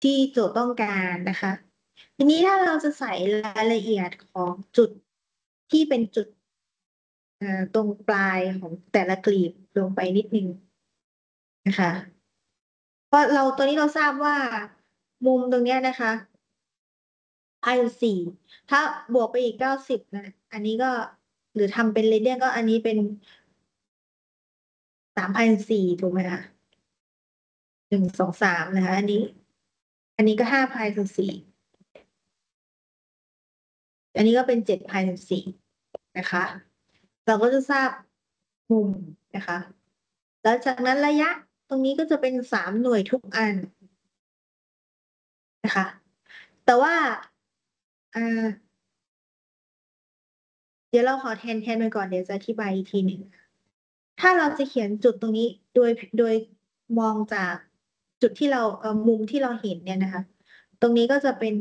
ที่โจทย์ต้องการนะคะทีนี้ถ้าเราจะใส่รายละเอียดของจุดที่เป็นจุดตรงปลายของแต่ละกลีบลงไปนิดนึงนะคะเพราะเราตัวนี้เราทราบว่ามุมตรงเนี้ยนะคะ1,400ถ้าบวกไปอีก90นะอันนี้ก็หรือทำเป็นเรเดียนก็อันนี้เป็น3,400ถูกไหมคะ1 2 3นะคะอันนี้ก็5,400อันนี้ก็เป็น7,400นะคะ เราก็จะทราบมุมนะคะแล้วจากนั้นระยะตรงนี้ก็จะเป็น3 หน่วยทุกอันนะคะแต่ว่าอ่าเดี๋ยวเราขอแทนไปก่อนเดี๋ยวจะอธิบายอีกทีหนึ่งถ้าเราจะเขียนจุดตรงนี้โดยมองจากจุดที่เรามุมที่เราเห็นเนี่ยนะคะตรงนี้ก็จะเป็น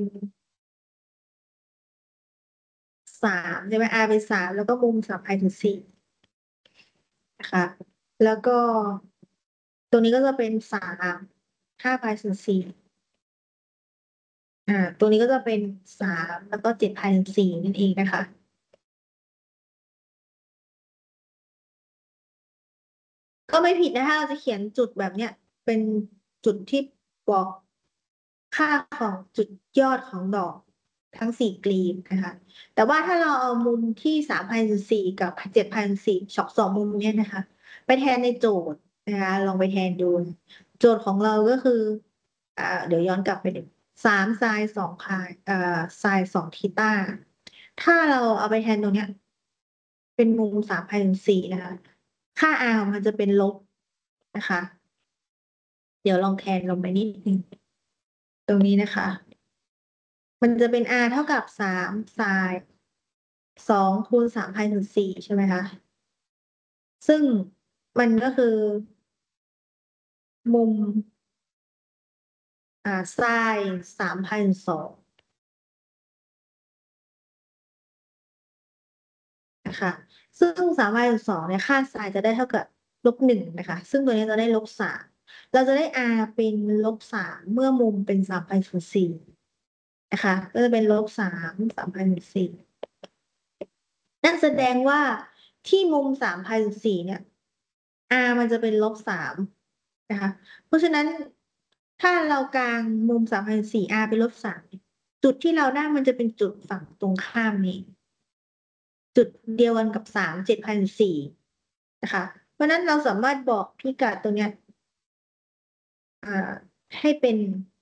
3ใช่ไหม R เป็น3แล้วก็มุม3,400นะคะแล้วก็ตรงนี้ก็จะเป็น5,400ตัวนี้ก็จะเป็น3แล้วก็7,400นั่นเองนะคะก็ไม่ผิดนะถ้าเราจะเขียนจุดแบบเนี้ยเป็นจุดที่บอกค่าของจุดยอดของดอกทั้ง4 กลีบนะคะแต่ว่าถ้าเราเอามุมที่3,400กับ7,400สองมุมเนี้ยนะคะไปแทนในโจทย์นะคะลองไปแทนดูโจทย์ของเราก็คือเดี๋ยวย้อนกลับไปดู3 ไซน์ 2 คายไซน์ 2 ทีต้าถ้าเราเอาไปแทนตรงเนี้ยเป็นมุม3,400นะคะค่า r ของมันจะเป็นลบนะคะเดี๋ยวลองแทนลงไปนิดนึงตรงนี้นะคะมันจะเป็น r เท่ากับ3 ไซน์ 2 คูณ3,400ใช่ไหมคะซึ่งมันก็คือมุมไซน์3,200นะคะซึ่ง3,200เนี่ยค่าไซน์จะได้เท่ากับ-1นะคะซึ่งตัวนี้จะได้-3เราจะได้ r เป็น-3เมื่อมุมเป็น3,400นะคะก็จะเป็น-3 3,400นั่นแสดงว่าที่มุม3,400เนี่ย r มันจะเป็น-3นะคะเพราะฉะนั้นถ้าเรากางมุม3,400 r เป็น-3จุดที่เราได้มันจะเป็นจุดฝั่งตรงข้ามนี้จุดเดียวกันกับ7,400นะคะเพราะฉะนั้นเราสามารถบอกพิกัดตรงเนี้ยอ่าให้เป็น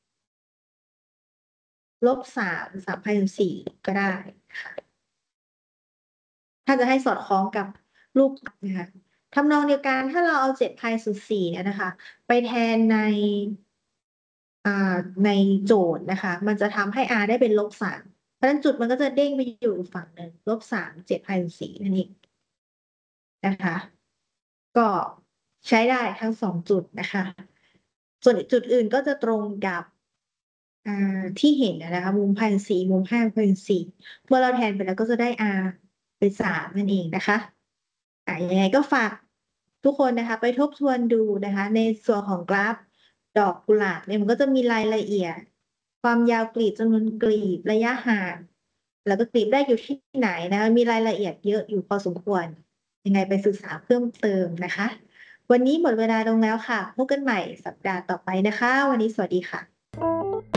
-3 3,400ก็ได้ค่ะถ้าจะให้สอดคล้องกับรูปนะคะทำนองเดียวกันถ้าเราเอา7,400เนี่ยนะคะไปแทนอ่าในโจทย์นะคะมันจะทำให้ r ได้เป็น-3เพราะฉะนั้นจุดมันก็จะเด้งไปอยู่อีกฝั่งหนึ่ง-3 7,400นั่นเองนะคะก็ใช้ได้ทั้ง2 จุดนะคะส่วนอีกจุดอื่นก็จะตรงกับอ่าที่เห็นนะคะมุม1,400มุม5,400เมื่อเราแทนไปแล้วก็จะได้ r เป็น3นั่นเองนะคะยังไงก็ฝากทุกคนนะคะไปทบทวนดูนะคะในส่วนของกราฟดอกกุหลาบเนี่ยมันก็จะมีรายละเอียดความยาวกลีบจำนวนกลีบระยะห่างแล้วก็กลีบได้อยู่ที่ไหนนะคะมีรายละเอียดเยอะอยู่พอสมควรยังไงไปศึกษาเพิ่มเติมนะคะวันนี้หมดเวลาลงแล้วค่ะพบกันใหม่สัปดาห์ต่อไปนะคะวันนี้สวัสดีค่ะ